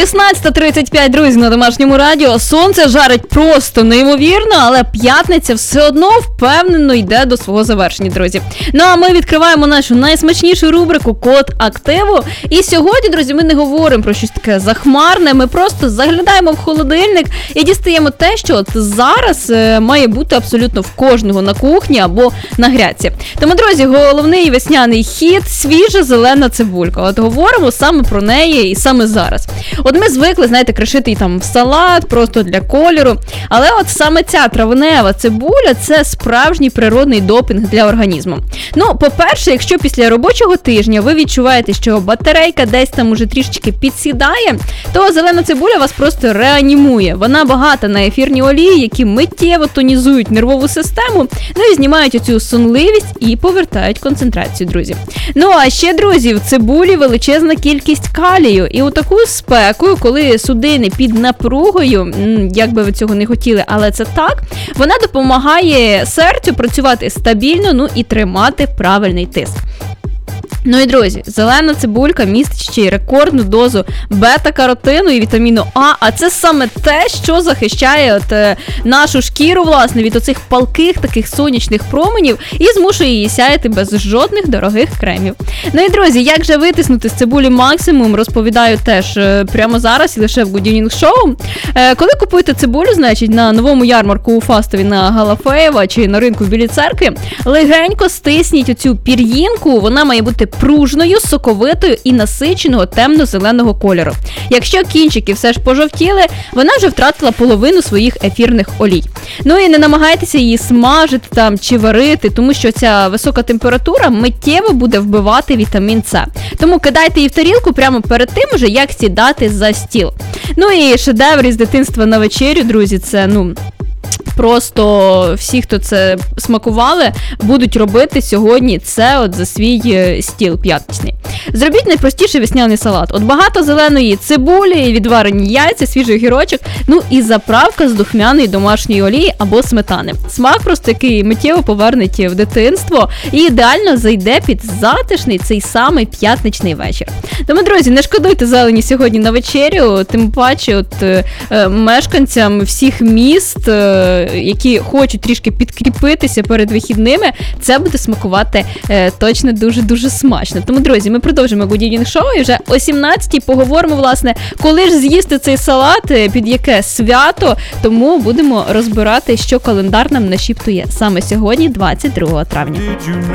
16:35, друзі, на Домашньому радіо. Сонце жарить просто неймовірно, але п'ятниця все одно впевнено йде до свого завершення, друзі. Ну а ми відкриваємо нашу найсмачнішу рубрику «Код активу». І сьогодні, друзі, ми не говоримо про щось таке захмарне, ми просто заглядаємо в холодильник і дістаємо те, що от зараз має бути абсолютно в кожного на кухні або на грядці. Тому, друзі, головний весняний хід – свіжа зелена цибулька. От говоримо саме про неї і саме зараз. От ми звикли, знаєте, кришити її там в салат, просто для кольору. Але от саме ця травнева цибуля – це справжній природний допінг для організму. Ну, по-перше, якщо після робочого тижня ви відчуваєте, що батарейка десь там уже трішечки підсідає, то зелена цибуля вас просто реанімує. Вона багата на ефірні олії, які миттєво тонізують нервову систему, ну і знімають оцю сонливість і повертають концентрацію, друзі. Ну, а ще, друзі, в цибулі величезна кількість калію. І у таку спеку, коли судини під напругою, як би ви цього не хотіли, але це так, вона допомагає серцю працювати стабільно, ну і тримати правильний тиск. Ну і, друзі, зелена цибулька містить ще й рекордну дозу бета-каротину і вітаміну А це саме те, що захищає нашу шкіру, власне, від оцих палких таких сонячних променів і змушує її сяяти без жодних дорогих кремів. Ну і, друзі, як же витиснути з цибулі максимум, розповідаю теж прямо зараз і лише в Good Evening Show. Коли купуєте цибулю, значить, на новому ярмарку у Фастові на Галафеєва чи на ринку в Білій Церкві, легенько стисніть оцю пір'їнку, вона має бути пружною, соковитою і насиченого темно-зеленого кольору. Якщо кінчики все ж пожовтіли, вона вже втратила половину своїх ефірних олій. Ну і не намагайтеся її смажити там чи варити, тому що ця висока температура миттєво буде вбивати вітамін С. Тому кидайте її в тарілку прямо перед тим уже, як сідати за стіл. Ну і шедевр із дитинства на вечерю, друзі, це, просто всі, хто це смакували, будуть робити сьогодні це от за свій стіл п'ятничний. Зробіть найпростіший весняний салат. От багато зеленої цибулі, відварені яйця, свіжий огірочок, ну і заправка з духмяної домашньої олії або сметани. Смак просто який миттєво повернеть в дитинство і ідеально зайде під затишний цей самий п'ятничний вечір. Тому, друзі, не шкодуйте зелені сьогодні на вечерю, тим паче мешканцям всіх міст, які хочуть трішки підкріпитися перед вихідними, це буде смакувати точно дуже-дуже смачно. Тому, друзі, ми продовжимо Good Evening Show і вже о 17-й поговоримо, власне, коли ж з'їсти цей салат, під яке свято, тому будемо розбирати, що календар нам нашіптує саме сьогодні, 22 травня.